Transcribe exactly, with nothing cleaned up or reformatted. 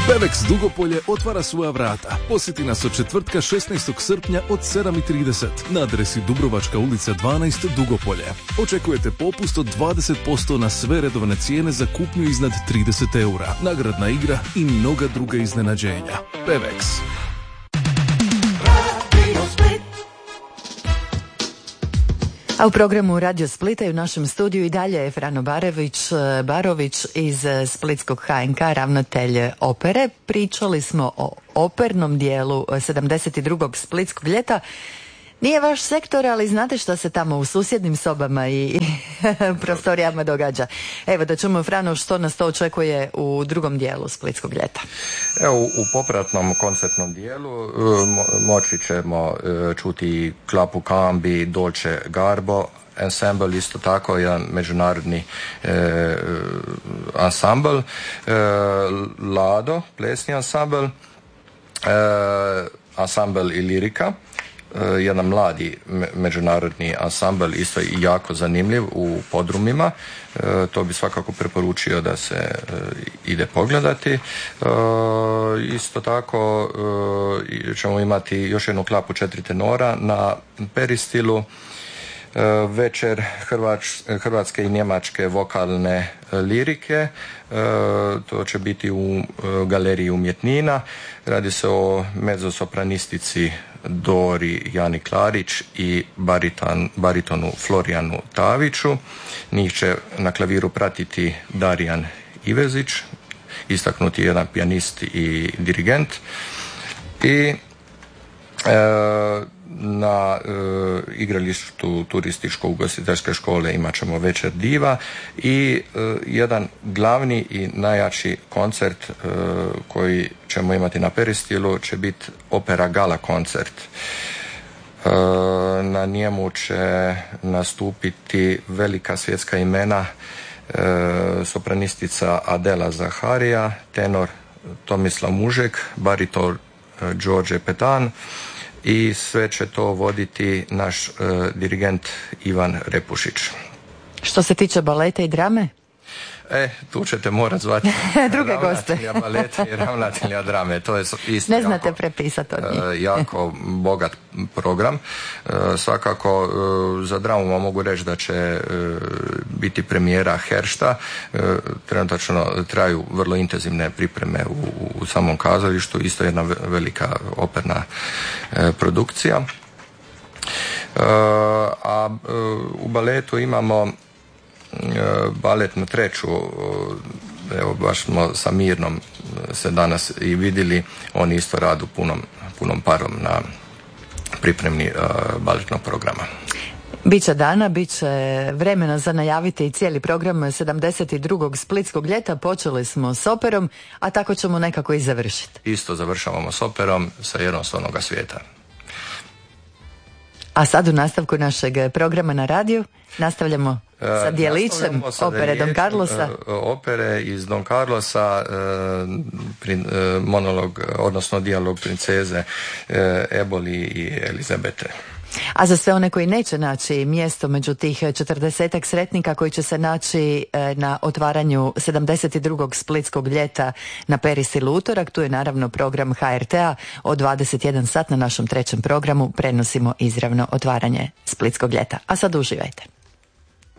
Pevex Dugopolje otvara svoja vrata. Posjeti nas od četvrtka šesnaestog srpnja od sedam i trideset na adresi Dubrovačka ulica dvanaest Dugopolje. Očekujete popust od dvadeset posto na sve redovne cijene za kupnju iznad trideset eura, nagradna igra i mnoga druga iznenađenja. Pevex. A u programu Radio Splita i u našem studiju i dalje je Frano Barević, Barović iz Splitskog H N K, ravnatelj opere. Pričali smo o opernom dijelu sedamdeset drugog Splitskog ljeta. Nije vaš sektor, ali znate šta se tamo u susjednim sobama i prostorijama događa. Evo da čujemo, Frano, što nas to očekuje u drugom dijelu Splitskog ljeta. Evo, u popratnom koncertnom dijelu mo- moći ćemo čuti Klapu Kambi, Dolce Garbo ensemble, isto tako jedan međunarodni e, ansambl, e, Lado, plesni ansambl, e, ansambl i lirika. Jedan mladi međunarodni ansambl, isto i jako zanimljiv u podrumima. To bi svakako preporučio da se ide pogledati. Isto tako ćemo imati još jednu klapu četiri tenora na Peristilu. Večer Hrvač, hrvatske i njemačke vokalne lirike. To će biti u galeriji umjetnina. Radi se o mezzosopranistici Dori Jani Klarić i bariton, baritonu Florijanu Taviću. Njih će na klaviru pratiti Darijan Ivezić, istaknuti jedan pijanist i dirigent. I e, na e, igralištu turističko-ugostiteljske škole imat ćemo Večer diva i e, jedan glavni i najjači koncert e, koji ćemo imati na Peristilu će biti opera gala koncert. E, na njemu će nastupiti velika svjetska imena, e, sopranistica Adela Zaharija, tenor Tomislav Mužek, bariton e, Đorđe Petan, i sve će to voditi naš e, dirigent Ivan Repušić. Što se tiče baleta i drame? E, tu ćete morat zvati druge goste. Ravnatelja baleta i ravnatelja drame. To je isto ne znate jako, prepisati od njih. E, jako bogat program. E, svakako e, za dramu vam mogu reći da će e, biti premijera Heršta. E, trenutačno traju vrlo intenzivne pripreme u, u samom kazalištu. Isto jedna velika operna e, produkcija. E, a e, u baletu imamo baletnu treću. Evo baš smo sa Mirnom se danas i vidjeli, oni isto radu punom, punom parom na pripremni uh, baletnog programa. Biće dana, bit će vremena za najaviti i cijeli program sedamdeset drugog Splitskog ljeta. Počeli smo s operom, a tako ćemo nekako i završiti. Isto završavamo s operom sa Jednostavnoga svijeta. A sad u nastavku našeg programa na radiju nastavljamo sa dijelićem opere Don Carlosa. Opere iz Don Carlosa, monolog, odnosno dijalog princeze Eboli i Elizabete. A za sve one koji neće naći mjesto među tih četrdesetak sretnika koji će se naći na otvaranju sedamdeset drugog Splitskog ljeta na Peristilu utorak, tu je naravno program H R T-a od dvadeset jedan sat. Na našem trećem programu prenosimo izravno otvaranje Splitskog ljeta. A sad uživajte.